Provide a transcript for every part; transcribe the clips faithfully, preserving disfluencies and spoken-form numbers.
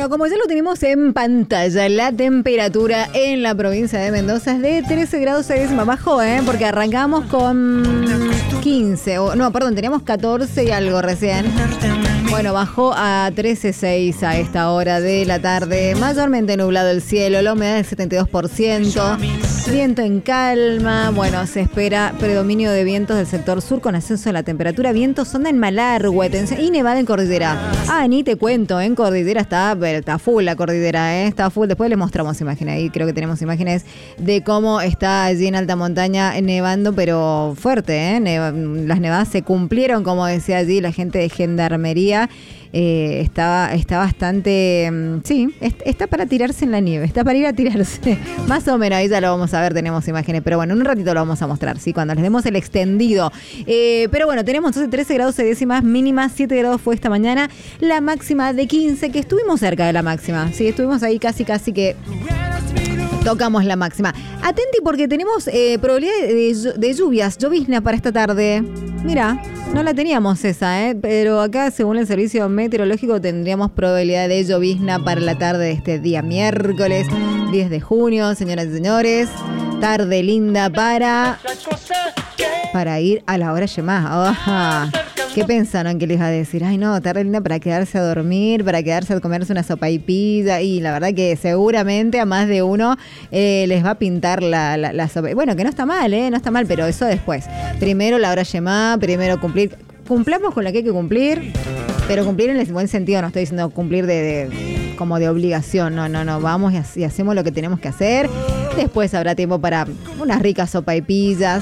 Bueno, como ya lo tenemos en pantalla, la temperatura en la provincia de Mendoza es de trece grados seis décimas. Bajó, ¿eh? Porque arrancamos con quince, o, no, perdón, teníamos catorce y algo recién. Bueno, bajó a trece coma seis a esta hora de la tarde. Mayormente nublado el cielo, la humedad del setenta y dos por ciento. Viento en calma. Bueno, se espera predominio de vientos del sector sur con ascenso de la temperatura. Vientos sonda en Malargüe y nevada en Cordillera. Ah, ni te cuento, en Cordillera está, está full la Cordillera, ¿eh? Está full. Después les mostramos imágenes. Ahí creo que tenemos imágenes de cómo está allí en alta montaña nevando, pero fuerte, ¿eh? Neva, las nevadas se cumplieron, como decía allí la gente de Gendarmería. Eh, está, está bastante, um, sí, est- está para tirarse en la nieve, está para ir a tirarse, más o menos, ahí ya lo vamos a ver, tenemos imágenes, pero bueno, en un ratito lo vamos a mostrar, ¿sí? Cuando les demos el extendido. Eh, pero bueno, tenemos entonces trece grados seis décimas, mínima siete grados fue esta mañana, la máxima de quince, que estuvimos cerca de la máxima, sí, estuvimos ahí casi, casi que... Tocamos la máxima. Atenti porque tenemos eh, probabilidad de, de lluvias, llovizna para esta tarde. Mira, no la teníamos esa, ¿eh? Pero acá, según el servicio meteorológico, tendríamos probabilidad de llovizna para la tarde de este día miércoles, diez de junio, señoras y señores. Tarde linda para... Para ir a la hora llamada. Oh, ¿qué pensaron que les iba a decir? Ay, no, tarde linda para quedarse a dormir, para quedarse a comerse una sopaipilla. Y la verdad que seguramente a más de uno eh, les va a pintar la, la, la sopa. Bueno, que no está mal, ¿eh? No está mal, pero eso después. Primero la hora llamada, primero cumplir. Cumplamos con lo que hay que cumplir, pero cumplir en el buen sentido. No estoy diciendo cumplir de, de como de obligación. No, no, no. Vamos y, y hacemos lo que tenemos que hacer. Después habrá tiempo para unas ricas sopaipillas.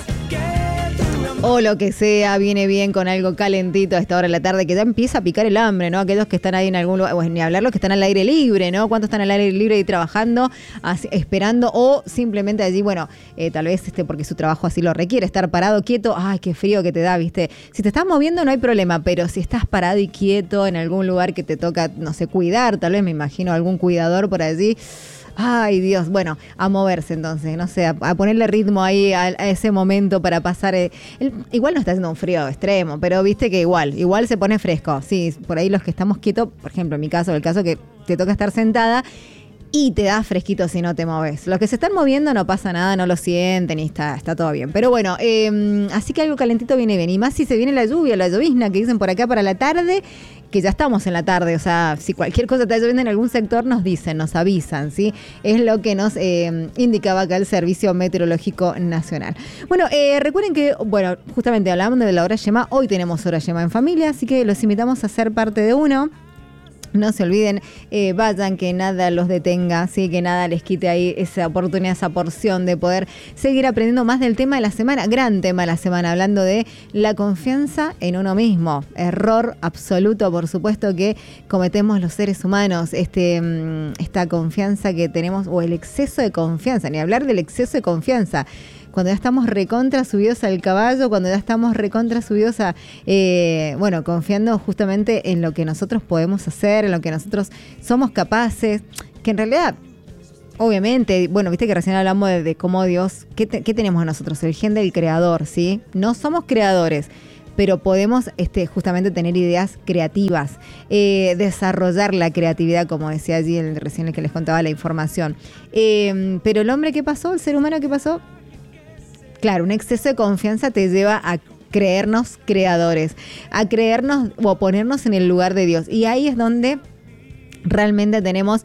O lo que sea, viene bien con algo calentito a esta hora de la tarde, que ya empieza a picar el hambre, ¿no? Aquellos que están ahí en algún lugar, pues ni hablar los que están al aire libre, ¿no? ¿Cuántos están al aire libre y trabajando, así, esperando? O simplemente allí, bueno, eh, tal vez este porque su trabajo así lo requiere, estar parado, quieto. Ay, qué frío que te da, ¿viste? Si te estás moviendo no hay problema, pero si estás parado y quieto en algún lugar que te toca, no sé, cuidar, tal vez me imagino algún cuidador por allí. Ay, Dios, bueno, a moverse entonces, no sé, a, a ponerle ritmo ahí a, a ese momento para pasar. El, el, igual no está haciendo un frío extremo, pero viste que igual, igual se pone fresco. Sí, por ahí los que estamos quietos, por ejemplo, en mi caso, el caso que te toca estar sentada y te da fresquito si no te moves. Los que se están moviendo no pasa nada, no lo sienten y está, está todo bien. Pero bueno, eh, así que algo calentito viene bien. Y más si se viene la lluvia, la llovizna que dicen por acá para la tarde, que ya estamos en la tarde, o sea, si cualquier cosa está lloviendo en algún sector, nos dicen, nos avisan, ¿sí? Es lo que nos eh, indicaba acá el Servicio Meteorológico Nacional. Bueno, eh, recuerden que, bueno, justamente hablando de la hora yema, hoy tenemos hora yema en familia, así que los invitamos a ser parte de uno. No se olviden, eh, vayan, que nada los detenga, ¿sí? Que nada les quite ahí esa oportunidad, esa porción de poder seguir aprendiendo más del tema de la semana, gran tema de la semana, hablando de la confianza en uno mismo. Error absoluto, por supuesto, que cometemos los seres humanos, este, esta confianza que tenemos, o el exceso de confianza, ni hablar del exceso de confianza. Cuando ya estamos recontra subidos al caballo, cuando ya estamos recontra subidos a, eh, bueno, confiando justamente en lo que nosotros podemos hacer, en lo que nosotros somos capaces, que en realidad, obviamente, bueno, viste que recién hablamos de, de cómo Dios, ¿qué, te, ¿qué tenemos nosotros? El gen del creador, ¿sí? No somos creadores, pero podemos este, justamente tener ideas creativas, eh, desarrollar la creatividad, como decía allí el, recién el que les contaba la información. Eh, pero el hombre, ¿qué pasó? El ser humano, ¿qué pasó? Claro, un exceso de confianza te lleva a creernos creadores, a creernos o ponernos en el lugar de Dios. Y ahí es donde realmente tenemos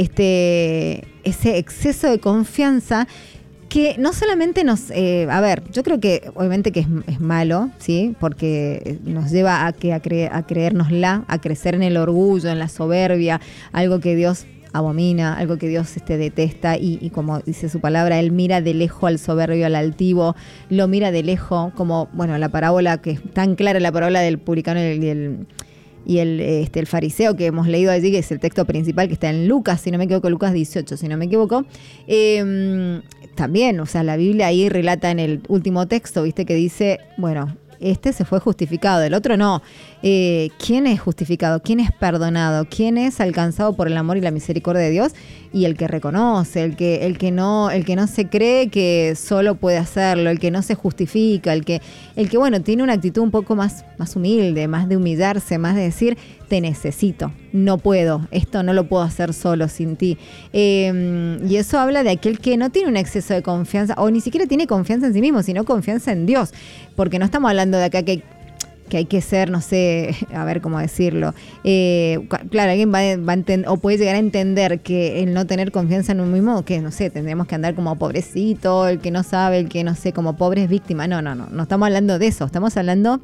este, ese exceso de confianza que no solamente nos... Eh, a ver, yo creo que obviamente que es, es malo, ¿sí? Porque nos lleva a, que, a, cre, a creérnosla, a crecer en el orgullo, en la soberbia, algo que Dios abomina, algo que Dios este, detesta y, y como dice su palabra, Él mira de lejos al soberbio, al altivo, lo mira de lejos, como, bueno, la parábola que es tan clara, la parábola del publicano y el, y el, y el, este, el fariseo que hemos leído allí, que es el texto principal que está en Lucas, si no me equivoco, Lucas dieciocho, si no me equivoco, eh, también, o sea, la Biblia ahí relata en el último texto, viste, que dice, bueno, este se fue justificado, el otro no. Eh, ¿Quién es justificado? ¿Quién es perdonado? ¿Quién es alcanzado por el amor y la misericordia de Dios? y el que reconoce, el que, el que no, el que no se cree que solo puede hacerlo, el que no se justifica, el que, el que bueno, tiene una actitud un poco más, más humilde, más de humillarse, más de decir, te necesito, no puedo, esto no lo puedo hacer solo sin ti. Eh, y eso habla de aquel que no tiene un exceso de confianza, o ni siquiera tiene confianza en sí mismo, sino confianza en Dios, porque no estamos hablando de acá que que hay que ser, no sé, a ver cómo decirlo. Eh, claro, alguien va, va a entender, o puede llegar a entender que el no tener confianza en uno mismo, que no sé, tendremos que andar como pobrecito, el que no sabe, el que no sé, como pobre es víctima. No, no, no, no estamos hablando de eso, estamos hablando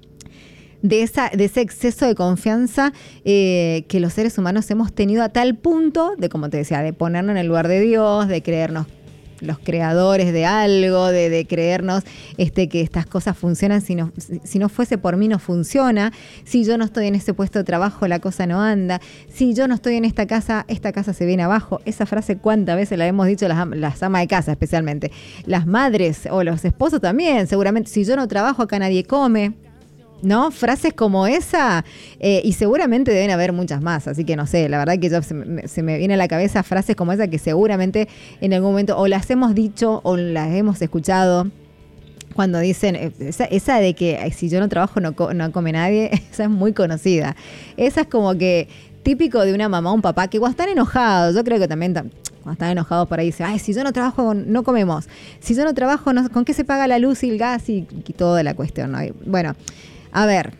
de esa, de ese exceso de confianza eh, que los seres humanos hemos tenido a tal punto de, como te decía, de ponernos en el lugar de Dios, de creernos los creadores de algo, de, de creernos este, que estas cosas funcionan, si no, si no fuese por mí no funciona, si yo no estoy en ese puesto de trabajo la cosa no anda, si yo no estoy en esta casa, esta casa se viene abajo. Esa frase cuántas veces la hemos dicho las, las amas de casa especialmente, las madres o los esposos también, seguramente, si yo no trabajo acá nadie come. ¿No? Frases como esa, eh, y seguramente deben haber muchas más, así que no sé, la verdad que yo, se, me, se me viene a la cabeza frases como esa que seguramente en algún momento o las hemos dicho o las hemos escuchado cuando dicen, esa, esa de que ay, si yo no trabajo no, no come nadie, esa es muy conocida. Esa es como que típico de una mamá o un papá que cuando están enojados, yo creo que también cuando están enojados por ahí dicen, ay, si yo no trabajo no comemos, si yo no trabajo no, ¿con qué se paga la luz y el gas y, y toda la cuestión, ¿no? Y, bueno, a ver,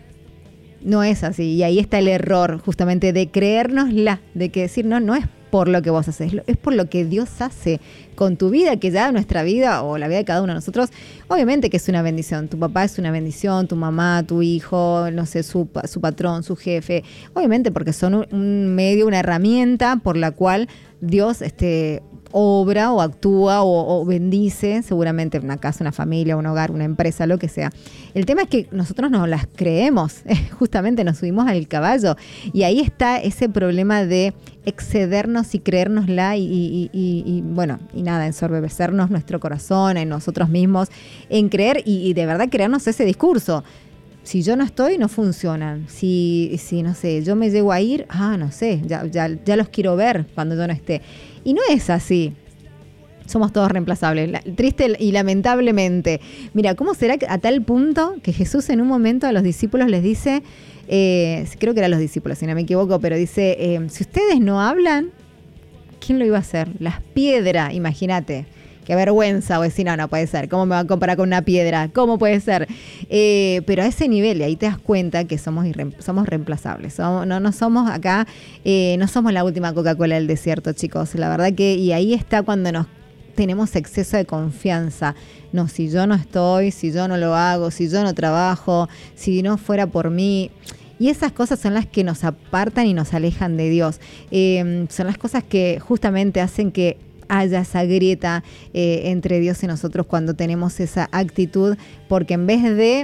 no es así. Y ahí está el error justamente de creérnosla, de que decir, no, no es por lo que vos haces, es por lo que Dios hace con tu vida, que ya nuestra vida o la vida de cada uno de nosotros, obviamente que es una bendición. Tu papá es una bendición, tu mamá, tu hijo, no sé, su, su patrón, su jefe, obviamente porque son un, un medio, una herramienta por la cual Dios este, obra o actúa o, o bendice seguramente una casa, una familia, un hogar, una empresa, lo que sea. El tema es que nosotros nos las creemos, justamente nos subimos al caballo y ahí está ese problema de excedernos y creérnosla y, y, y, y bueno, y nada, ensorbecernos nuestro corazón en nosotros mismos, en creer y, y de verdad creernos ese discurso. Si yo no estoy, no funcionan. Si, si no sé, yo me llego a ir, ah, no sé, ya, ya, ya los quiero ver cuando yo no esté. Y no es así. Somos todos reemplazables. La, triste y lamentablemente. Mira, ¿cómo será que a tal punto que Jesús en un momento a los discípulos les dice, eh, creo que eran los discípulos, si no me equivoco, pero dice, eh, si ustedes no hablan, ¿quién lo iba a hacer? Las piedras, imagínate. Qué vergüenza, o decir, no, no puede ser. ¿Cómo me va a comparar con una piedra? ¿Cómo puede ser? Eh, pero a ese nivel, y ahí te das cuenta que somos, irre- somos reemplazables. Somos, no, no somos acá, eh, no somos la última Coca-Cola del desierto, chicos. La verdad que, y ahí está cuando nos tenemos exceso de confianza. No, si yo no estoy, si yo no lo hago, si yo no trabajo, si no fuera por mí. Y esas cosas son las que nos apartan y nos alejan de Dios. Eh, son las cosas que justamente hacen que haya esa grieta eh, entre Dios y nosotros cuando tenemos esa actitud, porque en vez de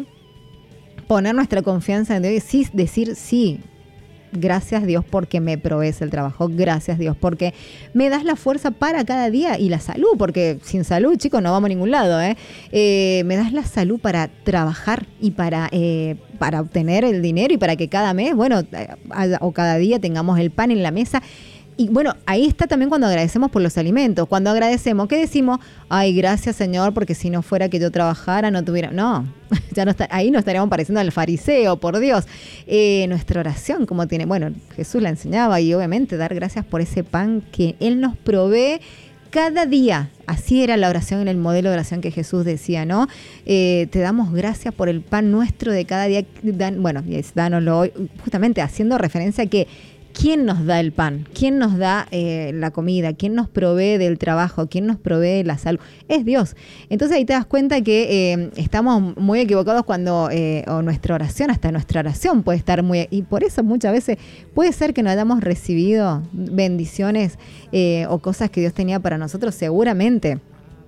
poner nuestra confianza en Dios, sí, decir sí, gracias Dios porque me provees el trabajo, gracias Dios porque me das la fuerza para cada día y la salud, porque sin salud, chicos, no vamos a ningún lado, ¿eh? Eh, me das la salud para trabajar y para, eh, para obtener el dinero y para que cada mes, bueno, haya, o cada día tengamos el pan en la mesa. Y bueno, ahí está también cuando agradecemos por los alimentos. Cuando agradecemos, ¿qué decimos? Ay, gracias Señor, porque si no fuera que yo trabajara, no tuviera... No, ya no está, ahí nos estaríamos pareciendo al fariseo, por Dios. Eh, nuestra oración, como tiene... Bueno, Jesús la enseñaba y obviamente dar gracias por ese pan que Él nos provee cada día. Así era la oración en el modelo de oración que Jesús decía, ¿no? Eh, te damos gracias por el pan nuestro de cada día. Dan, bueno, dánoslo hoy, justamente haciendo referencia a que ¿quién nos da el pan? ¿Quién nos da eh, la comida? ¿Quién nos provee del trabajo? ¿Quién nos provee la salud? Es Dios. Entonces ahí te das cuenta que eh, estamos muy equivocados cuando, eh, o nuestra oración, hasta nuestra oración puede estar muy... Y por eso muchas veces puede ser que no hayamos recibido bendiciones eh, o cosas que Dios tenía para nosotros. Seguramente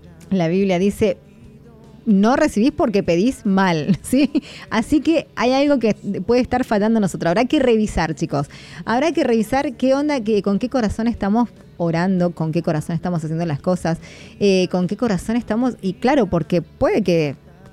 la Biblia dice... no recibís porque pedís mal, ¿sí? Así que hay algo que puede estar fallando a nosotros. Habrá que revisar, chicos. Habrá que revisar qué onda, qué, con qué corazón estamos orando, con qué corazón estamos haciendo las cosas, eh, con qué corazón estamos... Y claro, porque puede que...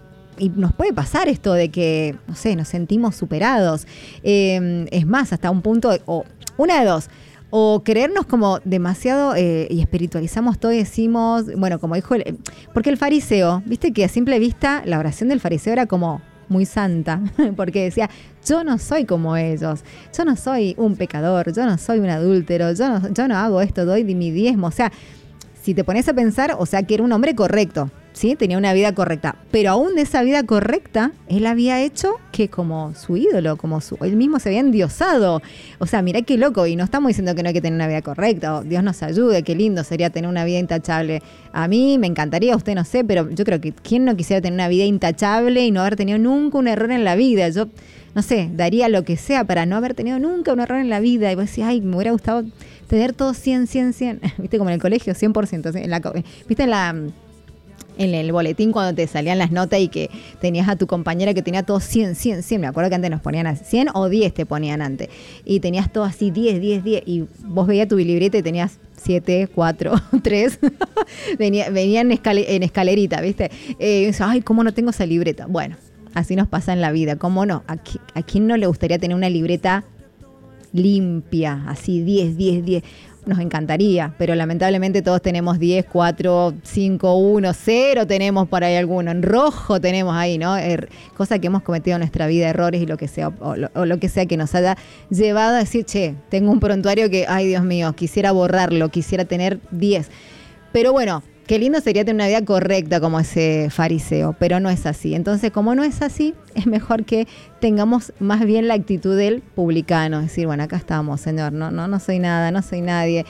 Y nos puede pasar esto de que, no sé, nos sentimos superados. Eh, es más, hasta un punto... O una de dos... o creernos como demasiado eh, y espiritualizamos todo y decimos, bueno, como dijo, el, porque el fariseo, viste que a simple vista la oración del fariseo era como muy santa, porque decía, yo no soy como ellos, yo no soy un pecador, yo no soy un adúltero, yo no, yo no hago esto, doy mi diezmo. O sea, si te pones a pensar, o sea, que era un hombre correcto, ¿sí? Tenía una vida correcta, pero aún de esa vida correcta, él había hecho que como su ídolo, como su, él mismo se había endiosado. O sea, mirá qué loco, y no estamos diciendo que no hay que tener una vida correcta, o Dios nos ayude, qué lindo sería tener una vida intachable. A mí me encantaría, usted no sé, pero yo creo que ¿quién no quisiera tener una vida intachable y no haber tenido nunca un error en la vida? Yo, no sé, daría lo que sea para no haber tenido nunca un error en la vida. Y vos decís, ay, me hubiera gustado tener todo cien, cien, cien. Viste, como en el colegio, cien por ciento. En la, viste, en la... en el boletín cuando te salían las notas y que tenías a tu compañera que tenía todo cien, cien, cien. Me acuerdo que antes nos ponían así, cien o diez te ponían antes. Y tenías todo así, diez, diez, diez. Y vos veías tu libreta y tenías siete, cuatro, tres. Venía, venían en, escale, en escalerita, ¿viste? Eh, y dices, ay, ¿cómo no tengo esa libreta? Bueno, así nos pasa en la vida. ¿Cómo no? ¿A, qui- a quién no le gustaría tener una libreta limpia? Así, diez, diez, diez. Nos encantaría, pero lamentablemente todos tenemos diez, cuatro, cinco, uno, cero tenemos por ahí alguno, en rojo tenemos ahí, ¿no? Er, cosa que hemos cometido en nuestra vida, errores y lo que sea, o lo, o lo que sea que nos haya llevado a decir, che, tengo un prontuario que, ay Dios mío, quisiera borrarlo, quisiera tener diez. Pero bueno, qué lindo sería tener una vida correcta como ese fariseo, pero no es así. Entonces, como no es así, es mejor que tengamos más bien la actitud del publicano. Es decir, bueno, acá estamos, Señor, no, no, no soy nada, no soy nadie.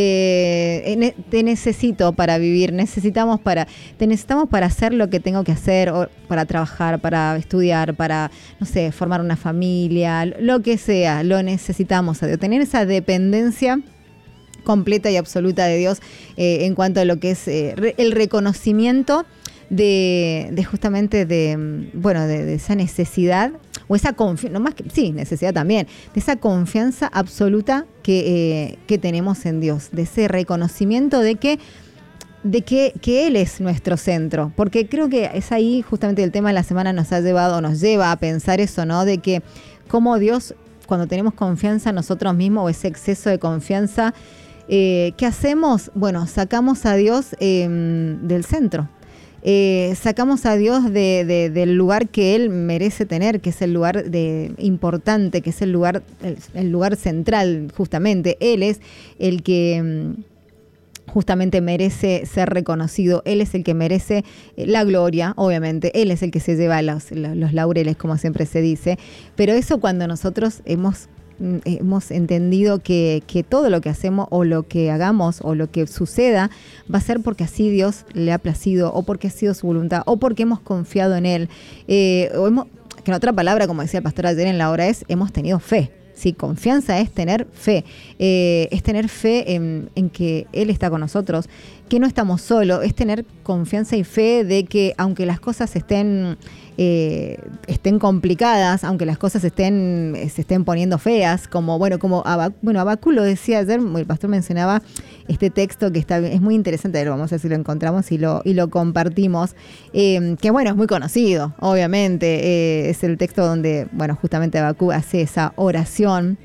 Eh, te necesito para vivir, necesitamos para, te necesitamos para hacer lo que tengo que hacer, o para trabajar, para estudiar, para, no sé, formar una familia, lo que sea, lo necesitamos a Dios. Tener esa dependencia completa y absoluta de Dios eh, en cuanto a lo que es eh, re, el reconocimiento de, de justamente de, bueno, de, de esa necesidad o esa confianza, no más que, sí, necesidad también, de esa confianza absoluta que, eh, que tenemos en Dios, de ese reconocimiento de que de que, que Él es nuestro centro, porque creo que es ahí justamente el tema de la semana nos ha llevado, nos lleva a pensar eso, ¿no? De que cómo Dios, cuando tenemos confianza en nosotros mismos o ese exceso de confianza, Eh, ¿qué hacemos? Bueno, sacamos a Dios eh, del centro. Eh, sacamos a Dios de, de, del lugar que Él merece tener, que es el lugar de, importante, que es el lugar, el, el lugar central, justamente. Él es el que justamente merece ser reconocido. Él es el que merece la gloria, obviamente. Él es el que se lleva los, los laureles, como siempre se dice. Pero eso cuando nosotros hemos hemos entendido que, que todo lo que hacemos o lo que hagamos o lo que suceda va a ser porque así Dios le ha placido o porque ha sido su voluntad o porque hemos confiado en Él. Eh, o hemos, que en otra palabra, como decía el pastor ayer en la hora, es hemos tenido fe. Sí, confianza es tener fe, eh, es tener fe en, en que Él está con nosotros, que no estamos solos, es tener confianza y fe de que aunque las cosas estén eh, estén complicadas, aunque las cosas estén se estén poniendo feas, como bueno, como Abac, bueno, Abacú lo decía ayer, el pastor mencionaba este texto que está es muy interesante, vamos a ver si lo encontramos y lo y lo compartimos, eh, que bueno, es muy conocido, obviamente, eh, es el texto donde, bueno, justamente Abacú hace esa oración.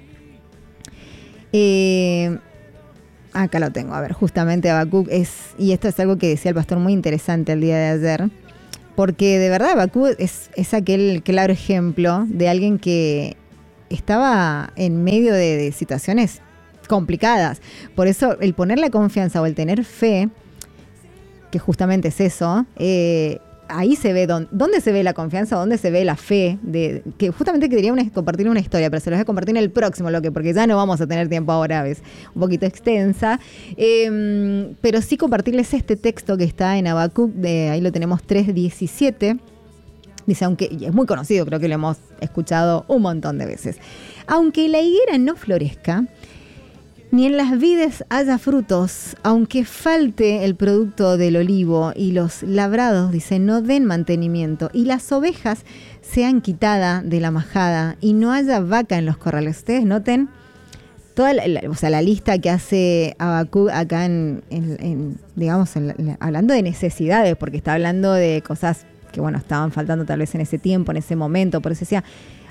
Eh, acá lo tengo, a ver, justamente Habacuc es, y esto es algo que decía el pastor muy interesante el día de ayer, porque de verdad Habacuc es, es aquel claro ejemplo de alguien que estaba en medio de, de situaciones complicadas. Por eso el poner la confianza o el tener fe, que justamente es eso, eh, ahí se ve dónde, dónde se ve la confianza, dónde se ve la fe, de que justamente quería una, compartir una historia, pero se los voy a compartir en el próximo bloque, porque ya no vamos a tener tiempo ahora, es un poquito extensa, eh, pero sí compartirles este texto que está en Habacuc, de, ahí lo tenemos tres diecisiete, dice, aunque, y es muy conocido, creo que lo hemos escuchado un montón de veces, aunque la higuera no florezca, ni en las vides haya frutos, aunque falte el producto del olivo y los labrados, dice, no den mantenimiento, y las ovejas sean quitadas de la majada y no haya vaca en los corrales. Ustedes noten toda la, la, o sea, la lista que hace Habacuc acá en, en, en digamos, en, en, hablando de necesidades, porque está hablando de cosas que, bueno, estaban faltando tal vez en ese tiempo, en ese momento, por eso decía,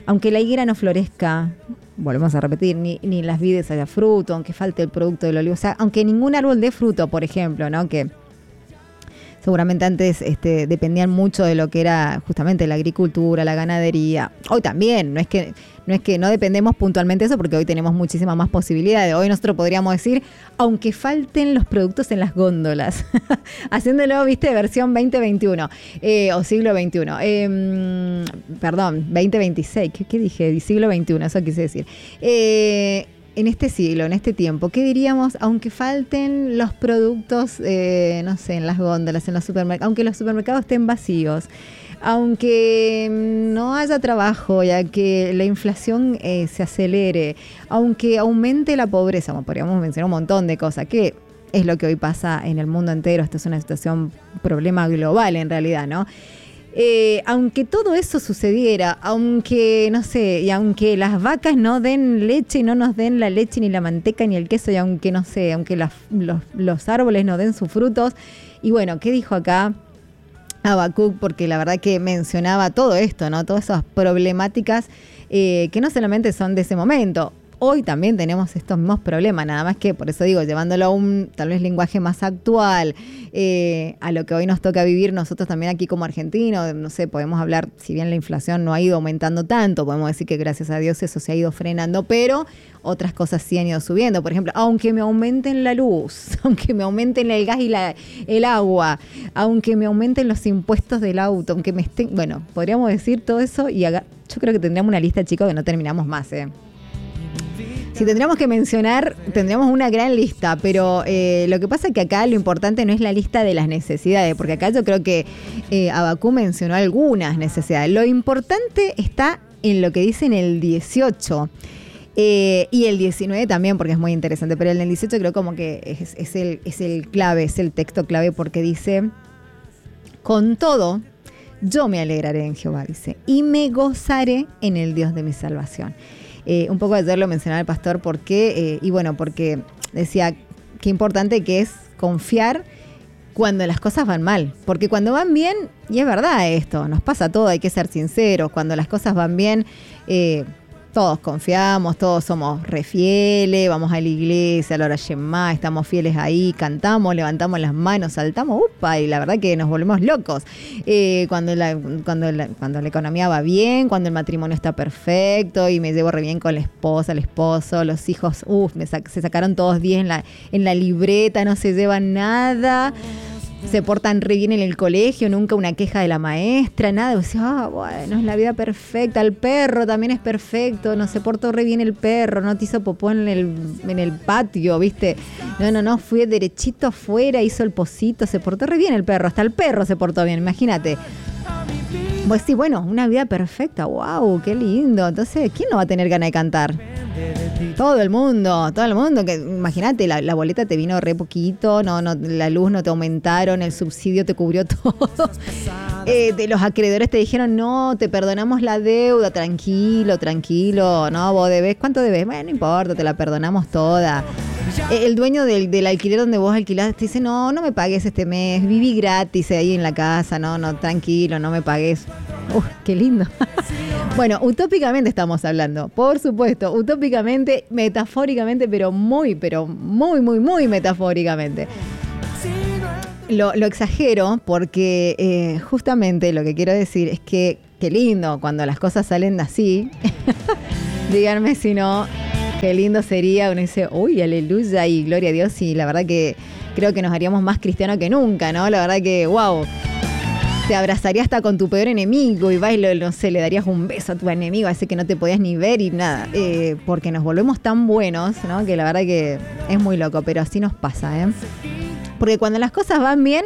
aunque la higuera no florezca, volvemos a repetir, ni, ni en las vides haya fruto, aunque falte el producto del olivo, o sea, aunque ningún árbol dé fruto, por ejemplo, ¿no? Que seguramente antes este, dependían mucho de lo que era justamente la agricultura, la ganadería. Hoy también, no es que no es que no dependemos puntualmente de eso, porque hoy tenemos muchísimas más posibilidades. Hoy nosotros podríamos decir, aunque falten los productos en las góndolas, haciéndolo, viste, versión veinte veintiuno eh, o siglo veintiuno. Eh, perdón, veinte veintiséis, ¿qué, qué dije? Siglo veintiuno, eso quise decir. Eh, En este siglo, en este tiempo, ¿qué diríamos? Aunque falten los productos, eh, no sé, en las góndolas, en los supermercados, aunque los supermercados estén vacíos, aunque no haya trabajo, ya que la inflación eh, se acelere, aunque aumente la pobreza, bueno, podríamos mencionar un montón de cosas, que es lo que hoy pasa en el mundo entero. Esto es una situación, problema global en realidad, ¿no? Eh, aunque todo eso sucediera, aunque, no sé, y aunque las vacas no den leche y no nos den la leche, ni la manteca, ni el queso, y aunque, no sé, aunque las, los, los árboles no den sus frutos. Y bueno, ¿qué dijo acá Habacuc? Porque la verdad que mencionaba todo esto, ¿no? Todas esas problemáticas eh, que no solamente son de ese momento. Hoy también tenemos estos mismos problemas, nada más que, por eso digo, llevándolo a un tal vez lenguaje más actual, eh, a lo que hoy nos toca vivir nosotros también aquí como argentinos. No sé, podemos hablar, si bien la inflación no ha ido aumentando tanto, podemos decir que gracias a Dios eso se ha ido frenando, pero otras cosas sí han ido subiendo. Por ejemplo, aunque me aumenten la luz, aunque me aumenten el gas y la, el agua, aunque me aumenten los impuestos del auto, aunque me estén, bueno, podríamos decir todo eso y haga, yo creo que tendríamos una lista, chicos, que no terminamos más, ¿eh? Si tendríamos que mencionar, tendríamos una gran lista, pero eh, lo que pasa es que acá lo importante no es la lista de las necesidades, porque acá yo creo que eh, Habacuc mencionó algunas necesidades. Lo importante está en lo que dice en el dieciocho eh, y el diecinueve también, porque es muy interesante, pero en el dieciocho creo como que es, es, el, es el clave, es el texto clave, porque dice, con todo, yo me alegraré en Jehová, dice, y me gozaré en el Dios de mi salvación. Eh, un poco ayer lo mencionaba el pastor, porque, eh, y bueno, porque decía qué importante que es confiar cuando las cosas van mal. Porque cuando van bien, y es verdad esto, nos pasa todo, hay que ser sinceros, cuando las cosas van bien, eh, todos confiamos, todos somos re fieles, vamos a la iglesia, a la hora Shemá, estamos fieles ahí, cantamos, levantamos las manos, saltamos, upa, y la verdad que nos volvemos locos. Eh, cuando, la, cuando, la, cuando la economía va bien, cuando el matrimonio está perfecto y me llevo re bien con la esposa, el esposo, los hijos, uff, me sac- se sacaron todos diez en la, en la libreta, no se llevan nada. Se portan re bien en el colegio, nunca una queja de la maestra, nada. O sea, ah, bueno, es la vida perfecta. El perro también es perfecto, no se portó re bien el perro, no te hizo popó en el, en el patio, ¿viste? No, no, no, fue derechito afuera, hizo el pocito, se portó re bien el perro, hasta el perro se portó bien, imagínate. Pues sí, bueno, una vida perfecta, wow, qué lindo. Entonces, ¿quién no va a tener ganas de cantar? Todo el mundo, todo el mundo. Que, imagínate, la, la boleta te vino re poquito, no, no, la luz no te aumentaron, el subsidio te cubrió todo. Eh, de los acreedores te dijeron, no, te perdonamos la deuda, tranquilo, tranquilo, no, vos debés, ¿cuánto debés? Bueno, no importa, te la perdonamos toda. Eh, el dueño del, del alquiler donde vos alquilás te dice, no, no me pagues este mes, viví gratis ahí en la casa, no, no, tranquilo, no me pagues. Uf, qué lindo. Bueno, utópicamente estamos hablando, por supuesto, utópicamente, metafóricamente, pero muy, pero muy, muy, muy metafóricamente. Lo, lo exagero porque eh, justamente lo que quiero decir es que qué lindo cuando las cosas salen así. Díganme si no, qué lindo sería. Uno dice, uy, aleluya y gloria a Dios. Y la verdad que creo que nos haríamos más cristianos que nunca, ¿no? La verdad que, wow. Te abrazarías hasta con tu peor enemigo y vas y, lo, no sé, le darías un beso a tu enemigo, a ese que no te podías ni ver y nada. Eh, porque nos volvemos tan buenos, ¿no? Que la verdad que es muy loco, pero así nos pasa, ¿eh? Porque cuando las cosas van bien,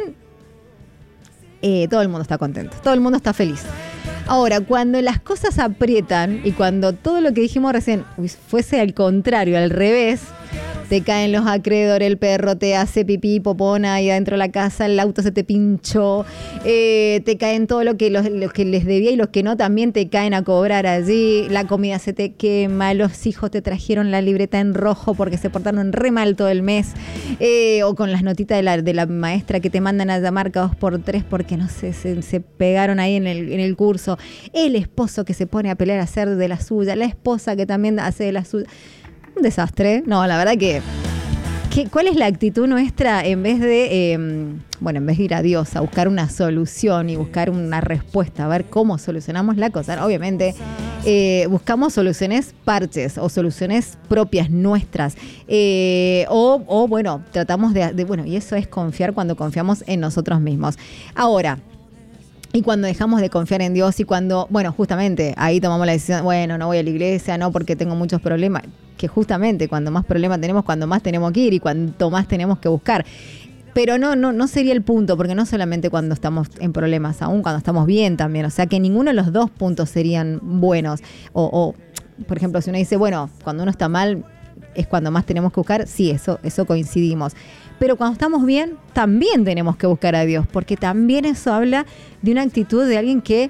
eh, todo el mundo está contento, todo el mundo está feliz. Ahora, cuando las cosas aprietan y cuando todo lo que dijimos recién fuese al contrario, al revés, te caen los acreedores, el perro te hace pipí, popona ahí adentro de la casa, el auto se te pinchó, eh, te caen todo lo que, los, los que les debía y los que no también te caen a cobrar allí, la comida se te quema, los hijos te trajeron la libreta en rojo porque se portaron re mal todo el mes, eh, o con las notitas de la, de la maestra que te mandan a llamar cada dos por tres porque no sé, se, se pegaron ahí en el, en el curso, el esposo que se pone a pelear a hacer de la suya, la esposa que también hace de la suya. Un desastre. No, la verdad que, que ¿cuál es la actitud nuestra en vez de, eh, bueno, en vez de ir a Dios a buscar una solución y buscar una respuesta, a ver cómo solucionamos la cosa? Obviamente eh, buscamos soluciones parches o soluciones propias nuestras, eh, o, o bueno, tratamos de, de, bueno, y eso es confiar cuando confiamos en nosotros mismos. Ahora, y cuando dejamos de confiar en Dios y cuando, bueno, justamente ahí tomamos la decisión, bueno, no voy a la iglesia, no porque tengo muchos problemas, que justamente cuando más problemas tenemos, cuando más tenemos que ir y cuanto más tenemos que buscar. Pero no, no, no sería el punto, porque no solamente cuando estamos en problemas, aún cuando estamos bien también. O sea que ninguno de los dos puntos serían buenos. O, o por ejemplo, si uno dice, bueno, cuando uno está mal es cuando más tenemos que buscar, sí, eso, eso coincidimos. Pero cuando estamos bien, también tenemos que buscar a Dios, porque también eso habla de una actitud de alguien que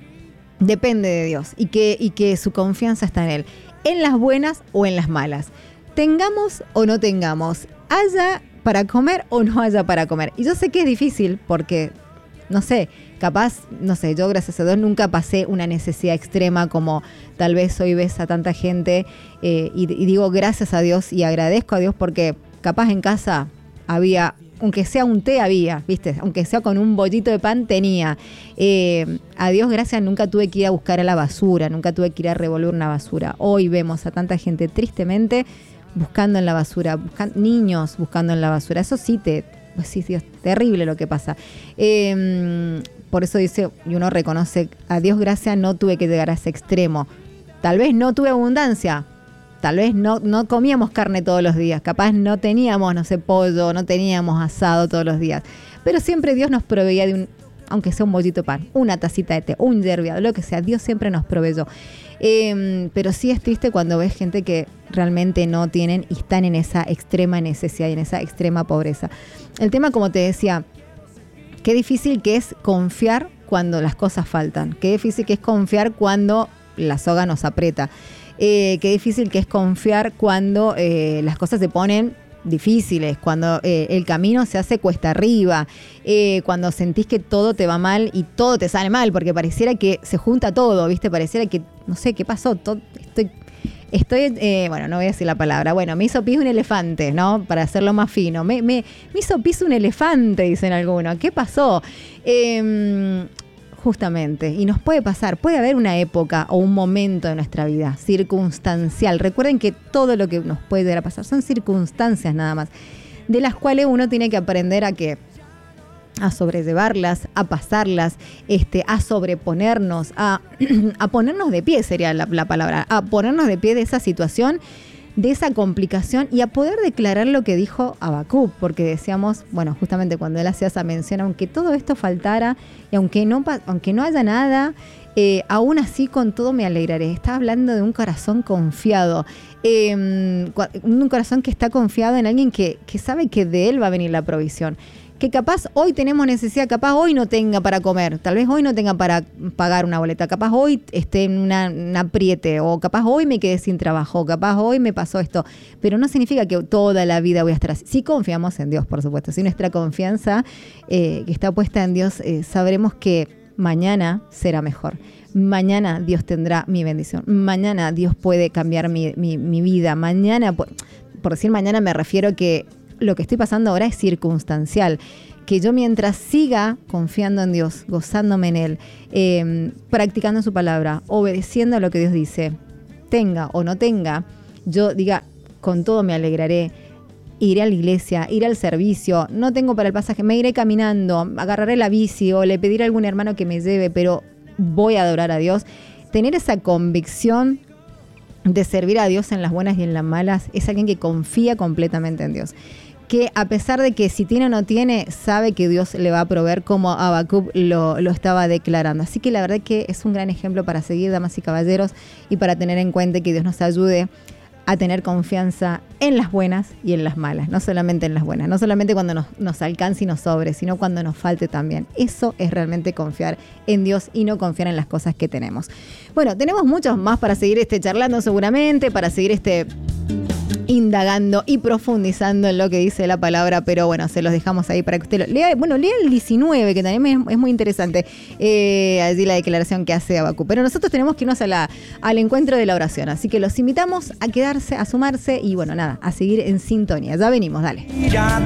depende de Dios y que, y que su confianza está en Él, en las buenas o en las malas. Tengamos o no tengamos, haya para comer o no haya para comer. Y yo sé que es difícil porque, no sé, capaz, no sé, yo gracias a Dios nunca pasé una necesidad extrema como tal vez hoy ves a tanta gente, eh, y, y digo gracias a Dios y agradezco a Dios porque capaz en casa había, aunque sea un té había, ¿viste? Aunque sea con un bollito de pan tenía. Eh, a Dios gracias nunca tuve que ir a buscar a la basura, nunca tuve que ir a revolver una basura. Hoy vemos a tanta gente tristemente buscando en la basura, buscan, niños buscando en la basura. Eso sí te, pues sí, Dios, terrible lo que pasa. Eh, por eso dice, y uno reconoce, a Dios gracias no tuve que llegar a ese extremo. Tal vez no tuve abundancia. Tal vez no, no comíamos carne todos los días, capaz no teníamos, no sé, pollo, no teníamos asado todos los días, pero siempre Dios nos proveía de un, aunque sea un bollito de pan, una tacita de té, un yerbiado, lo que sea, Dios siempre nos proveyó. Eh, pero sí es triste cuando ves gente que realmente no tienen y están en esa extrema necesidad y en esa extrema pobreza. El tema, como te decía, qué difícil que es confiar cuando las cosas faltan, qué difícil que es confiar cuando la soga nos aprieta. Eh, qué difícil que es confiar cuando eh, las cosas se ponen difíciles, cuando eh, el camino se hace cuesta arriba, eh, cuando sentís que todo te va mal y todo te sale mal, porque pareciera que se junta todo, ¿viste? Pareciera que, no sé, ¿qué pasó? Todo, estoy, estoy eh, bueno, no voy a decir la palabra, bueno, me hizo pis un elefante, ¿no? Para hacerlo más fino, me, me, me hizo pis un elefante, dicen algunos, ¿qué pasó? Eh... Justamente, y nos puede pasar, puede haber una época o un momento de nuestra vida circunstancial. Recuerden que todo lo que nos puede llegar a pasar son circunstancias nada más, de las cuales uno tiene que aprender a que a sobrellevarlas, a pasarlas, este, a sobreponernos, a, a ponernos de pie sería la, la palabra, a ponernos de pie de esa situación, de esa complicación y a poder declarar lo que dijo Habacuc, porque decíamos, bueno, justamente cuando él hacía esa mención, aunque todo esto faltara y aunque no, aunque no haya nada, eh, aún así con todo me alegraré. Está hablando de un corazón confiado, eh, un corazón que está confiado en alguien que, que sabe que de él va a venir la provisión. Que capaz hoy tenemos necesidad, capaz hoy no tenga para comer, tal vez hoy no tenga para pagar una boleta, capaz hoy esté en una, un apriete, o capaz hoy me quedé sin trabajo, capaz hoy me pasó esto, pero no significa que toda la vida voy a estar así. Si confiamos en Dios, por supuesto, si nuestra confianza eh, que está puesta en Dios, eh, sabremos que mañana será mejor. Mañana Dios tendrá mi bendición, mañana Dios puede cambiar mi, mi, mi vida, mañana, por, por decir mañana me refiero que lo que estoy pasando ahora es circunstancial, que yo mientras siga confiando en Dios, gozándome en Él, eh, practicando su palabra, obedeciendo a lo que Dios dice, tenga o no tenga, yo diga, con todo me alegraré, iré a la iglesia, iré al servicio, no tengo para el pasaje, me iré caminando, agarraré la bici o le pediré a algún hermano que me lleve, pero voy a adorar a Dios. Tener esa convicción de servir a Dios en las buenas y en las malas es alguien que confía completamente en Dios, que a pesar de que si tiene o no tiene, sabe que Dios le va a proveer, como Habacuc lo, lo estaba declarando. Así que la verdad que es un gran ejemplo para seguir, damas y caballeros, y para tener en cuenta que Dios nos ayude a tener confianza en las buenas y en las malas, no solamente en las buenas, no solamente cuando nos, nos alcance y nos sobre, sino cuando nos falte también. Eso es realmente confiar en Dios y no confiar en las cosas que tenemos. Bueno, tenemos muchos más para seguir este charlando seguramente, para seguir este indagando y profundizando en lo que dice la palabra, pero bueno, se los dejamos ahí para que usted lo lea. Bueno, lea el diecinueve, que también es, es muy interesante, eh, allí la declaración que hace Habacuc. Pero nosotros tenemos que irnos a la, al encuentro de la oración, así que los invitamos a quedarse, a sumarse y bueno, nada, a seguir en sintonía. Ya venimos, dale.